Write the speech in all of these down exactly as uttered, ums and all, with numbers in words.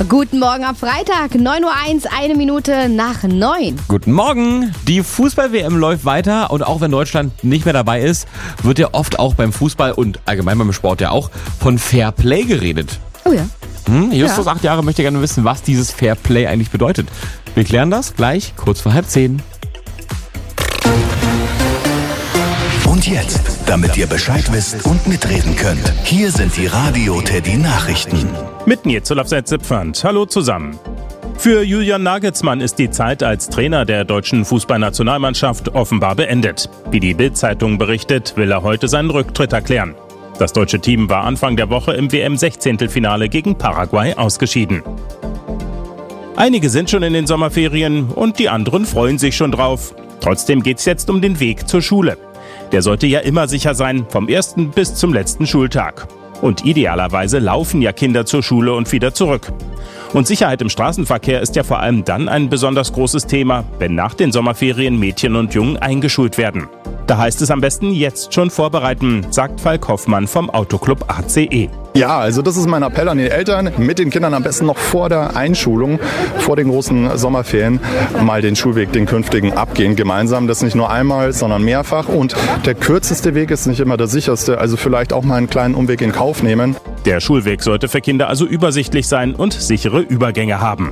Guten Morgen am Freitag, neun Uhr eins, eine Minute nach neun. Guten Morgen. Die Fußball-W M läuft weiter und auch wenn Deutschland nicht mehr dabei ist, wird ja oft auch beim Fußball und allgemein beim Sport ja auch von Fair Play geredet. Oh ja. Hm, Justus, Ja. acht Jahre, möchte gerne wissen, was dieses Fair Play eigentlich bedeutet. Wir klären das gleich kurz vor halb zehn. Und jetzt, damit ihr Bescheid wisst und mitreden könnt, hier sind die Radio Teddy Nachrichten. Mit Nils Zipfand. Hallo zusammen. Für Julian Nagelsmann ist die Zeit als Trainer der deutschen Fußballnationalmannschaft offenbar beendet. Wie die Bild-Zeitung berichtet, will er heute seinen Rücktritt erklären. Das deutsche Team war Anfang der Woche im W M-Sechzehntelfinale gegen Paraguay ausgeschieden. Einige sind schon in den Sommerferien und die anderen freuen sich schon drauf. Trotzdem geht's jetzt um den Weg zur Schule. Der sollte ja immer sicher sein, vom ersten bis zum letzten Schultag. Und idealerweise laufen ja Kinder zur Schule und wieder zurück. Und Sicherheit im Straßenverkehr ist ja vor allem dann ein besonders großes Thema, wenn nach den Sommerferien Mädchen und Jungen eingeschult werden. Da heißt es am besten jetzt schon vorbereiten, sagt Falk Hoffmann vom Autoclub A C E. Ja, also das ist mein Appell an die Eltern, mit den Kindern am besten noch vor der Einschulung, vor den großen Sommerferien, mal den Schulweg, den künftigen, abgehen gemeinsam. Das nicht nur einmal, sondern mehrfach. Und der kürzeste Weg ist nicht immer der sicherste, also vielleicht auch mal einen kleinen Umweg in Kauf nehmen. Der Schulweg sollte für Kinder also übersichtlich sein und sichere Übergänge haben.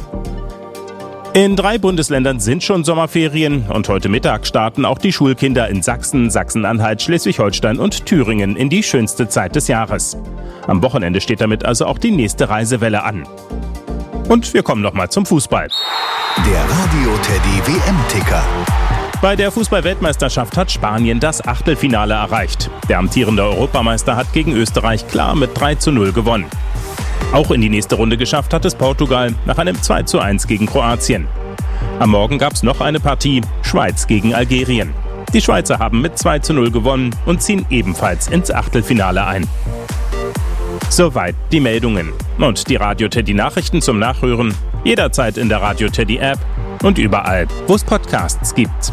In drei Bundesländern sind schon Sommerferien und heute Mittag starten auch die Schulkinder in Sachsen, Sachsen-Anhalt, Schleswig-Holstein und Thüringen in die schönste Zeit des Jahres. Am Wochenende steht damit also auch die nächste Reisewelle an. Und wir kommen nochmal zum Fußball. Der Radio Teddy W M-Ticker. Bei der Fußball-Weltmeisterschaft hat Spanien das Achtelfinale erreicht. Der amtierende Europameister hat gegen Österreich klar mit drei zu null gewonnen. Auch in die nächste Runde geschafft hat es Portugal nach einem zwei zu eins gegen Kroatien. Am Morgen gab es noch eine Partie, Schweiz gegen Algerien. Die Schweizer haben mit zwei zu null gewonnen und ziehen ebenfalls ins Achtelfinale ein. Soweit die Meldungen. Und die Radio Teddy Nachrichten zum Nachhören jederzeit in der Radio Teddy App und überall, wo es Podcasts gibt.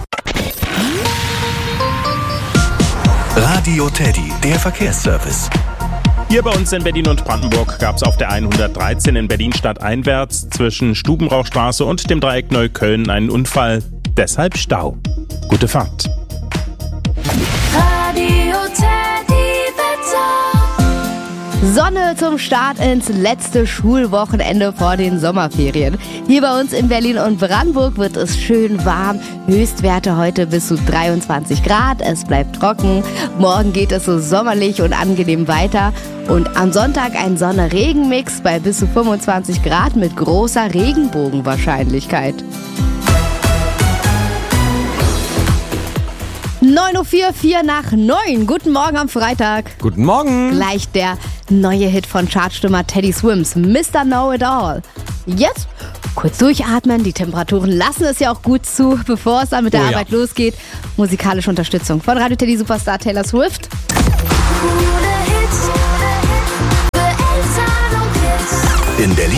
Radio Teddy, der Verkehrsservice. Hier bei uns in Berlin und Brandenburg gab es auf der hundertdreizehn in Berlin stadteinwärts zwischen Stubenrauchstraße und dem Dreieck Neukölln einen Unfall. Deshalb Stau. Gute Fahrt. Radio Teddy Wetter. Sonne zum Start ins letzte Schulwochenende vor den Sommerferien. Hier bei uns in Berlin und Brandenburg wird es schön warm. Höchstwerte heute bis zu dreiundzwanzig Grad. Es bleibt trocken. Morgen geht es so sommerlich und angenehm weiter. Und am Sonntag ein Sonne-Regen-Mix bei bis zu fünfundzwanzig Grad mit großer Regenbogenwahrscheinlichkeit. neun Uhr vier, vier nach neun. Guten Morgen am Freitag. Guten Morgen. Gleich der neue Hit von Chartstürmer Teddy Swims, Mister Know-It-All. Jetzt kurz durchatmen, die Temperaturen lassen es ja auch gut zu, bevor es dann mit der Oh ja. Arbeit losgeht. Musikalische Unterstützung von Radio Teddy Superstar Taylor Swift. Coole Hits für Eltern und Kids. In Berlin